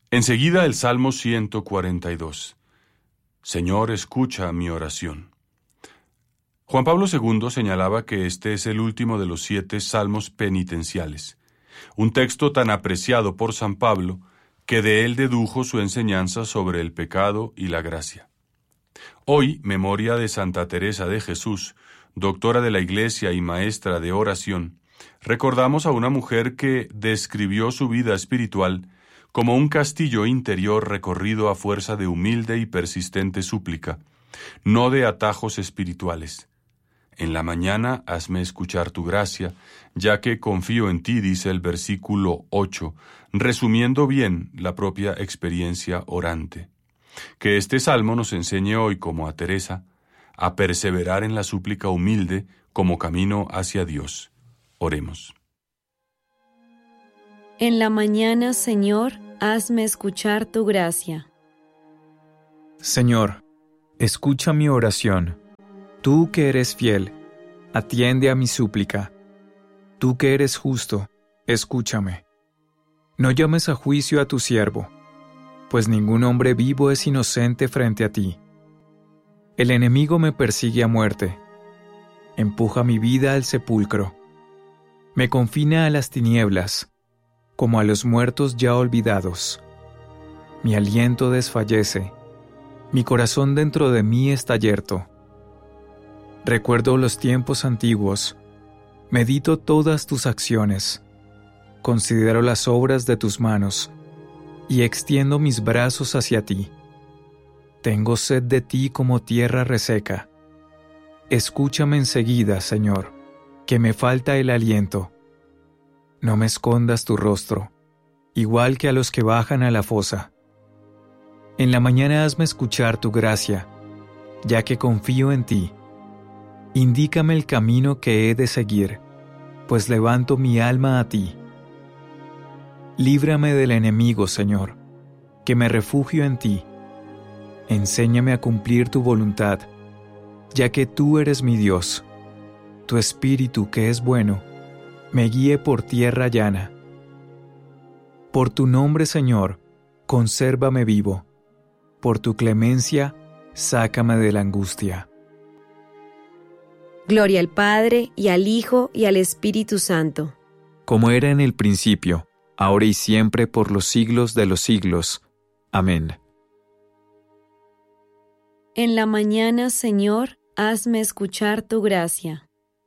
Enseguida el Salmo 142. Señor, escucha mi oración. Juan Pablo II señalaba que este es el último de los 7 salmos penitenciales, un texto tan apreciado por San Pablo que de él dedujo su enseñanza sobre el pecado y la gracia. Hoy, memoria de Santa Teresa de Jesús, doctora de la Iglesia y maestra de oración, recordamos a una mujer que describió su vida espiritual como un castillo interior recorrido a fuerza de humilde y persistente súplica, no de atajos espirituales. En la mañana hazme escuchar tu gracia, ya que confío en ti, dice el versículo 8, resumiendo bien la propia experiencia orante. Que este salmo nos enseñe hoy, como a Teresa, a perseverar en la súplica humilde como camino hacia Dios. Oremos. En la mañana, Señor, hazme escuchar tu gracia. Señor, escucha mi oración. Tú que eres fiel, atiende a mi súplica. Tú que eres justo, escúchame. No llames a juicio a tu siervo, pues ningún hombre vivo es inocente frente a ti. El enemigo me persigue a muerte, empuja mi vida al sepulcro, me confina a las tinieblas, como a los muertos ya olvidados. Mi aliento desfallece, mi corazón dentro de mí está yerto. Recuerdo los tiempos antiguos, medito todas tus acciones, considero las obras de tus manos y extiendo mis brazos hacia ti. Tengo sed de ti como tierra reseca. Escúchame enseguida, Señor, que me falta el aliento. No me escondas tu rostro, igual que a los que bajan a la fosa. En la mañana hazme escuchar tu gracia, ya que confío en ti. Indícame el camino que he de seguir, pues levanto mi alma a ti. Líbrame del enemigo, Señor, que me refugio en ti. Enséñame a cumplir tu voluntad, ya que tú eres mi Dios. Tu espíritu, que es bueno, me guíe por tierra llana. Por tu nombre, Señor, consérvame vivo. Por tu clemencia, sácame de la angustia. Gloria al Padre, y al Hijo, y al Espíritu Santo. Como era en el principio, ahora y siempre, por los siglos de los siglos. Amén. En la mañana, Señor, hazme escuchar tu gracia.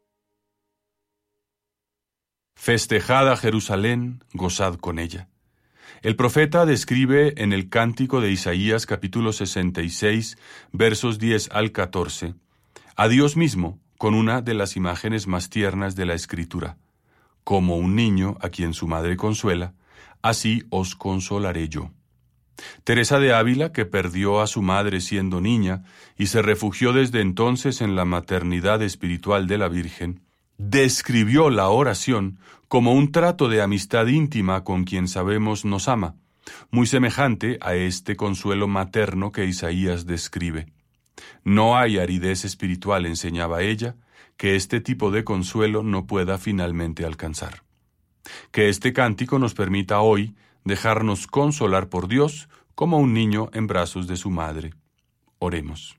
Festejad a Jerusalén, gozad con ella. El profeta describe en el Cántico de Isaías capítulo 66, versos 10 al 14, a Dios mismo con una de las imágenes más tiernas de la Escritura. Como un niño a quien su madre consuela, así os consolaré yo. Teresa de Ávila, que perdió a su madre siendo niña y se refugió desde entonces en la maternidad espiritual de la Virgen, describió la oración como un trato de amistad íntima con quien sabemos nos ama, muy semejante a este consuelo materno que Isaías describe. No hay aridez espiritual, enseñaba ella, que este tipo de consuelo no pueda finalmente alcanzar. Que este cántico nos permita hoy dejarnos consolar por Dios como un niño en brazos de su madre. Oremos.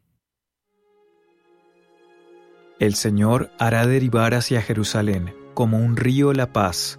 El Señor hará derivar hacia Jerusalén como un río la paz.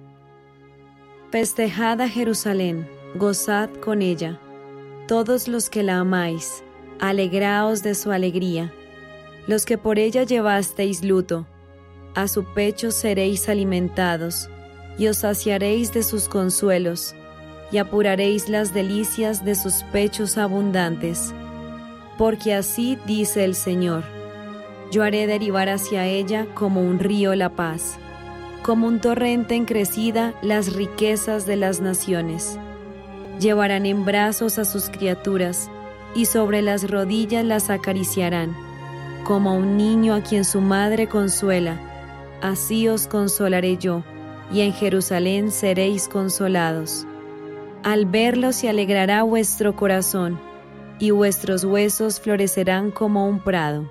Festejad a Jerusalén, gozad con ella. Todos los que la amáis, alegraos de su alegría. Los que por ella llevasteis luto, a su pecho seréis alimentados, y os saciaréis de sus consuelos, y apuraréis las delicias de sus pechos abundantes. Porque así dice el Señor: yo haré derivar hacia ella como un río la paz, como un torrente en crecida las riquezas de las naciones. Llevarán en brazos a sus criaturas, y sobre las rodillas las acariciarán, como a un niño a quien su madre consuela. Así os consolaré yo, y en Jerusalén seréis consolados. Al verlo se alegrará vuestro corazón, y vuestros huesos florecerán como un prado.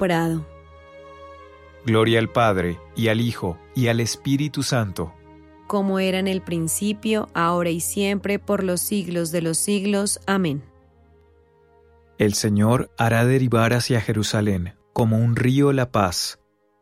Gloria al Padre, y al Hijo, y al Espíritu Santo. como era en el principio, ahora y siempre, por los siglos de los siglos. Amén. El Señor hará derivar hacia Jerusalén, como un río, la paz.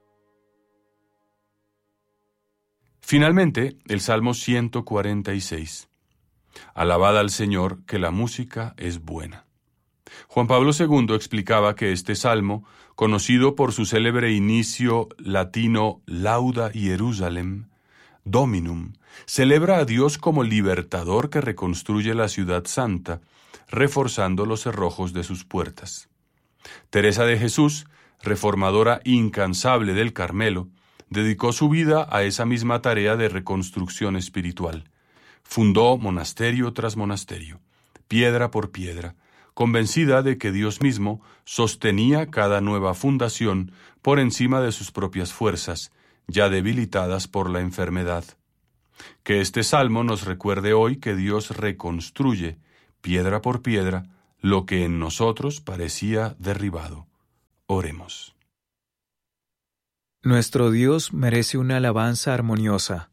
Finalmente, el Salmo 146. Alabad al Señor, que la música es buena. Juan Pablo II explicaba que este salmo, conocido por su célebre inicio latino Lauda Hierusalem, Dominum, celebra a Dios como libertador que reconstruye la ciudad santa, reforzando los cerrojos de sus puertas. Teresa de Jesús, reformadora incansable del Carmelo, dedicó su vida a esa misma tarea de reconstrucción espiritual. Fundó monasterio tras monasterio, piedra por piedra, convencida de que Dios mismo sostenía cada nueva fundación por encima de sus propias fuerzas, ya debilitadas por la enfermedad. Que este salmo nos recuerde hoy que Dios reconstruye, piedra por piedra, lo que en nosotros parecía derribado. Oremos. Nuestro Dios merece una alabanza armoniosa.